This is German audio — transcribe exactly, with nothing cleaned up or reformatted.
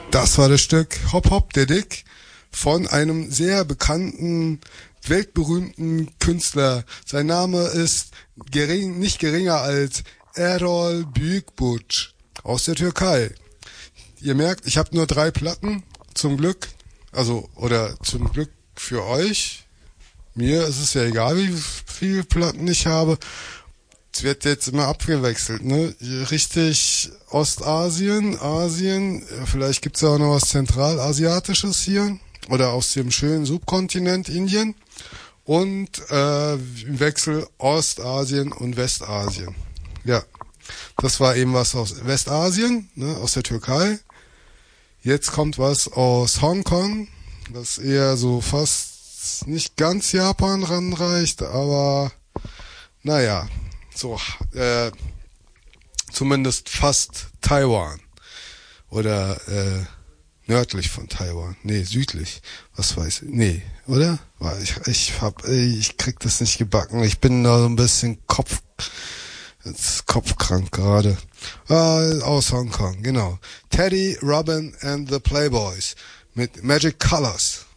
Das war das Stück Hop Hop der Dick von einem sehr bekannten, weltberühmten Künstler. Sein Name ist gering, nicht geringer als Erol Büyükburç aus der Türkei. Ihr merkt, ich habe nur drei Platten, zum Glück, also oder zum Glück für euch. Mir ist es ja egal, wie viele Platten ich habe. Es wird jetzt immer abgewechselt, ne? Richtig Ostasien, Asien, vielleicht gibt's ja auch noch was Zentralasiatisches hier oder aus dem schönen Subkontinent Indien und äh, im Wechsel Ostasien und Westasien. Ja, das war eben was aus Westasien, ne, aus der Türkei. Jetzt kommt was aus Hongkong, das eher so fast nicht ganz Japan ranreicht, aber naja, so äh, zumindest fast Taiwan oder äh, nördlich von Taiwan, nee, südlich, was weiß ich, nee, oder? Ich, ich hab, ich krieg das nicht gebacken, ich bin da so ein bisschen Kopf, jetzt kopfkrank gerade. Ah, aus Hongkong, genau. Teddy, Robin and the Playboys mit Magic Colors.